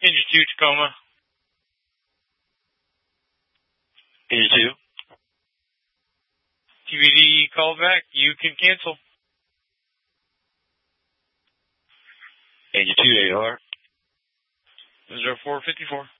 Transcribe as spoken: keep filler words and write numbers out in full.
Engine two, Tacoma. Engine two. T V D call back. You can cancel. Engine two, A R. zero four fifty-four.